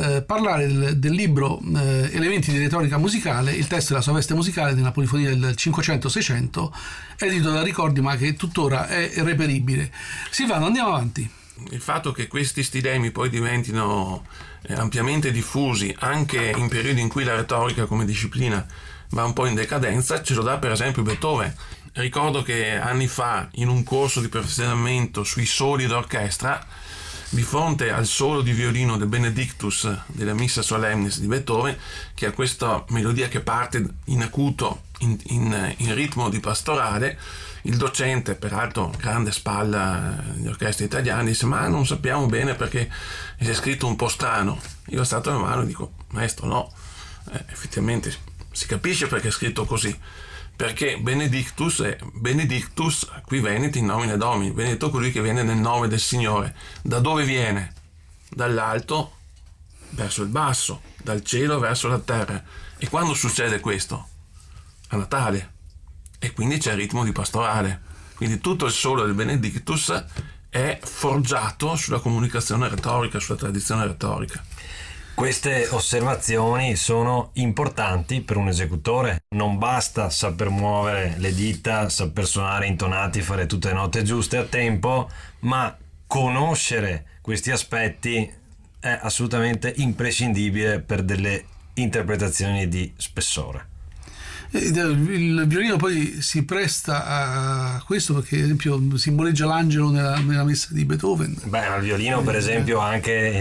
parlare del libro Elementi di retorica musicale, il testo e la sua veste musicale nella polifonia del 500-600, edito da Ricordi ma che tuttora è reperibile. Silvano, andiamo avanti. Il fatto che questi stilemi poi diventino ampiamente diffusi anche in periodi in cui la retorica come disciplina va un po' in decadenza ce lo dà per esempio Beethoven. Ricordo che anni fa in un corso di perfezionamento sui soli d'orchestra, di fronte al solo di violino del Benedictus della Missa Solemnis di Beethoven, che ha questa melodia che parte in acuto in ritmo di pastorale, il docente, peraltro grande spalla di orchestre italiane, disse: ma non sappiamo bene perché è scritto un po' strano. Io ho alzato la mano e dico: maestro, no, effettivamente si capisce perché è scritto così, perché Benedictus è Benedictus qui venit in nomine Domini, benedetto colui che viene nel nome del Signore. Da dove viene? Dall'alto verso il basso, dal cielo verso la terra. E quando succede questo? A Natale. E quindi c'è il ritmo di pastorale. Quindi tutto il solo del Benedictus è forgiato sulla comunicazione retorica, sulla tradizione retorica. Queste osservazioni sono importanti per un esecutore. Non basta saper muovere le dita, saper suonare intonati, fare tutte le note giuste a tempo, ma conoscere questi aspetti è assolutamente imprescindibile per delle interpretazioni di spessore. Il violino poi si presta a questo perché, ad esempio, simboleggia l'angelo nella messa di Beethoven. Beh, il violino, per esempio, anche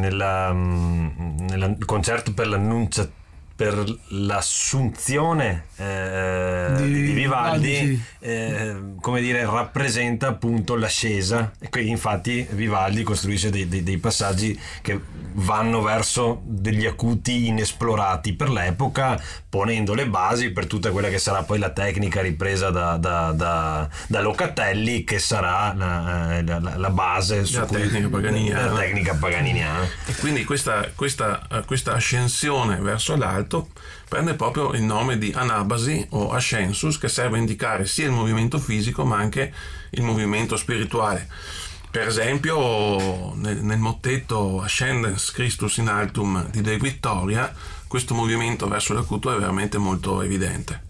nel concerto per l'Assunzione di Vivaldi, come dire, rappresenta appunto l'ascesa, e qui infatti Vivaldi costruisce dei passaggi che vanno verso degli acuti inesplorati per l'epoca, ponendo le basi per tutta quella che sarà poi la tecnica ripresa da Locatelli, che sarà la base su la tecnica paganiniana. E quindi questa ascensione verso l'alto prende proprio il nome di anabasi o ascensus, che serve a indicare sia il movimento fisico ma anche il movimento spirituale. Per esempio nel mottetto Ascendens Christus in Altum di De Vittoria questo movimento verso l'acuto è veramente molto evidente.